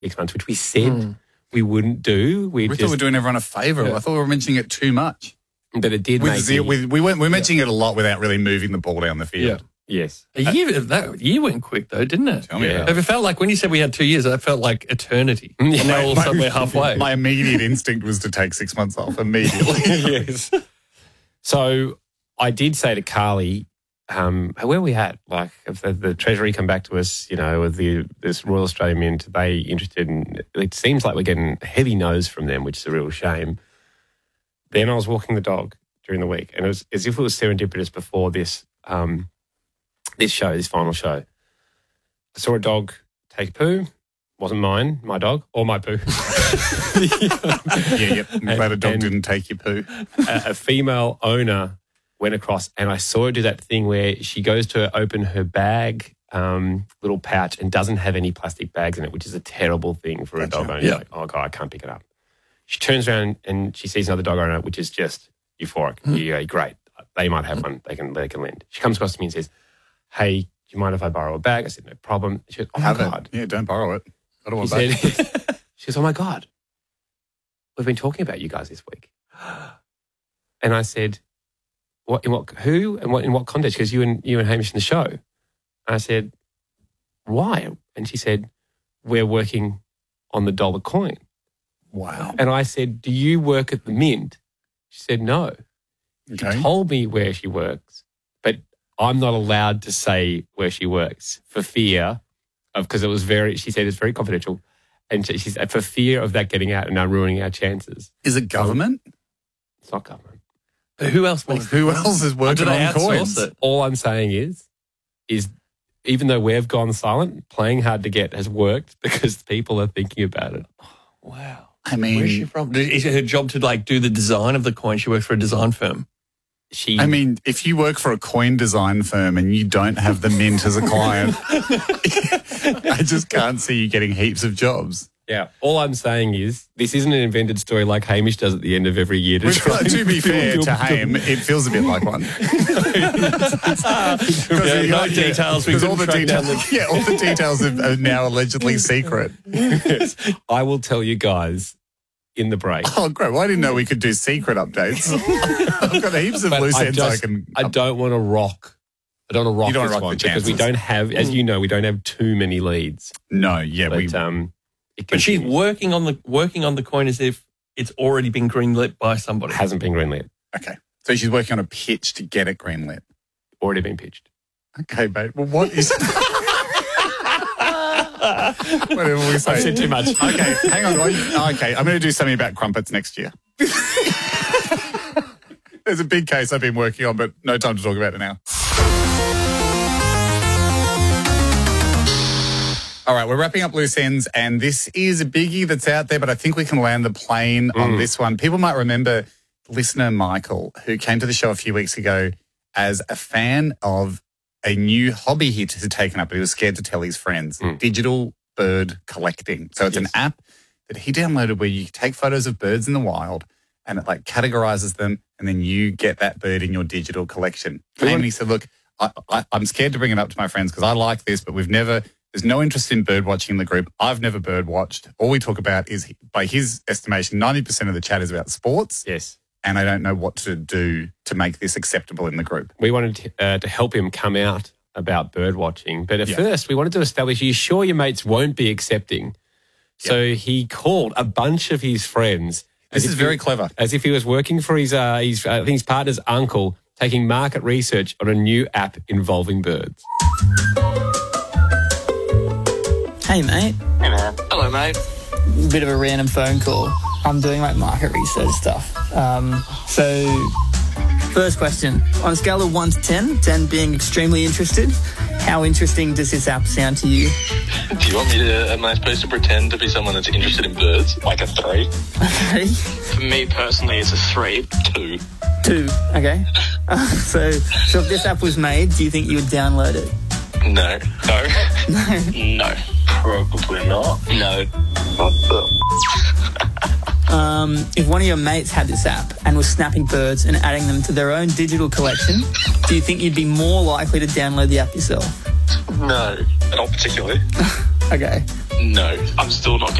6 months, which we said we wouldn't do. We thought we were doing everyone a favour. Yeah. I thought we were mentioning it too much. But it did make we're mentioning it a lot without really moving the ball down the field. Yes. That year went quick, though, didn't it? Tell me about it. It felt like when you said we had 2 years, that felt like eternity. And now all of a sudden we're halfway. My immediate instinct was to take 6 months off immediately. Yes. So I did say to Carly, where are we at? Like, if the Treasury come back to us, with this Royal Australian Mint, are they interested in? It seems like we're getting a heavy nose from them, which is a real shame. Then I was walking the dog during the week, and it was as if it was serendipitous before this final show. I saw a dog take a poo. Wasn't mine, my dog, or my poo. I'm glad a dog didn't take your poo. A female owner went across, and I saw her do that thing where she goes to open her bag, little pouch, and doesn't have any plastic bags in it, which is a terrible thing for a dog owner. Yeah. Like, oh, God, I can't pick it up. She turns around and she sees another dog owner, which is just euphoric. You go, great. They might have one. They can lend. She comes across to me and says, hey, do you mind if I borrow a bag? I said, no problem. She goes, oh, my God. Yeah, don't borrow it. I don't want She that. She goes, oh, my God. We've been talking about you guys this week. And I said, who and in what context? Because you and Hamish in the show. And I said, why? And she said, we're working on the dollar coin. Wow. And I said, do you work at the Mint? She said, no. Okay. She told me where she works, but I'm not allowed to say where she works for fear of, because she said it's very confidential. And she said, for fear of that getting out and now ruining our chances. Is it government? It's not government. But who else is working on coins? All I'm saying is even though we've gone silent, playing hard to get has worked because people are thinking about it. Wow. I mean, where's she from? Is it her job to do the design of the coin? She works for a design firm. If you work for a coin design firm and you don't have the Mint as a client, I just can't see you getting heaps of jobs. Yeah. All I'm saying is this isn't an invented story like Hamish does at the end of every year. To be fair to Ham, it feels a bit like one. No details. All the details are now allegedly secret. Yes. I will tell you guys in the break. Oh, great. Well, I didn't know we could do secret updates. I've got heaps of loose ends I don't want to rock. I don't want to rock this one because we don't have, as you know, we don't have too many leads. No, yeah. But she's working on the coin as if it's already been greenlit by somebody. It hasn't been greenlit. Okay. So she's working on a pitch to get it greenlit. Already been pitched. Okay, mate. Well, what is... Whatever we say. I've said too much. Okay, hang on. Okay, I'm going to do something about crumpets next year. There's a big case I've been working on, but no time to talk about it now. All right, we're wrapping up loose ends, and this is a biggie that's out there, but I think we can land the plane on this one. People might remember listener Michael, who came to the show a few weeks ago as a fan of a new hobby he'd taken up, but he was scared to tell his friends, digital bird collecting. So it's an app that he downloaded where you take photos of birds in the wild and it categorizes them, and then you get that bird in your digital collection. And he said, look, I'm scared to bring it up to my friends because I like this, but there's no interest in bird watching in the group. I've never bird watched. All we talk about is, by his estimation, 90% of the chat is about sports. Yes. And I don't know what to do to make this acceptable in the group. We wanted to help him come out about bird watching. But at first, we wanted to establish, are you sure your mates won't be accepting? So he called a bunch of his friends. This is very clever. As if he was working for his partner's uncle, taking market research on a new app involving birds. Hey, mate. Hey, man. Hello, mate. Bit of a random phone call. I'm doing market research stuff. So, first question. On a scale of 1 to 10, 10 being extremely interested, how interesting does this app sound to you? Do you want me to, am I supposed to pretend to be someone that's interested in birds? Like a 3? Okay. For me personally, it's a 3. 2. 2, okay. So if this app was made, do you think you would download it? No. No. Probably not. No. If one of your mates had this app and was snapping birds and adding them to their own digital collection, do you think you'd be more likely to download the app yourself? No, not particularly. Okay. No, I'm still not